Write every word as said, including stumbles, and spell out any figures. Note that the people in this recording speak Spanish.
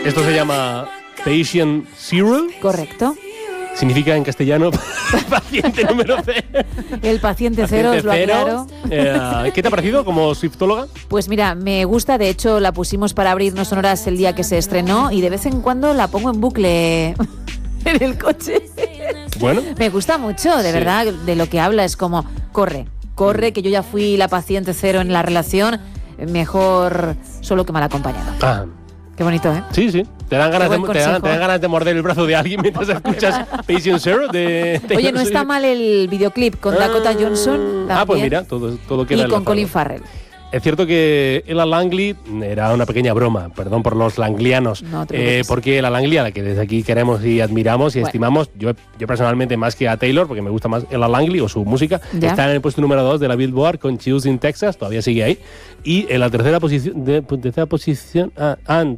Esto se llama Patient Zero. Correcto. Significa en castellano paciente número C. El paciente cero, os lo aclaro. Eh, ¿Qué te ha parecido como swiftóloga? Pues mira, me gusta. De hecho, la pusimos para abrirnos sonoras el día que se estrenó y de vez en cuando la pongo en bucle en el coche. Bueno. Me gusta mucho, de Sí. verdad, de lo que habla. Es como, corre, corre, que yo ya fui la paciente cero en la relación. Mejor solo que mal acompañado. Ah. Qué bonito, ¿eh? Sí, sí. Te dan, ganas Qué de, buen te, dan, consejo. te dan ganas de morder el brazo de alguien mientras escuchas Patient Zero de Taylor Oye, no está Swift. mal el videoclip con Dakota Johnson. Ah, pues también, mira, todo, todo queda y con enlazado. Colin Farrell. Es cierto que Ella Langley era una pequeña broma, perdón por los langlianos, No te eh, preocupes. porque Ella Langley, a la que desde aquí queremos y admiramos y Bueno. estimamos, yo, yo personalmente más que a Taylor, porque me gusta más Ella Langley o su música, Ya. está en el puesto número dos de la Billboard con Choosing Texas, todavía sigue ahí, y en la tercera posición, de, tercera posición, ah, ah,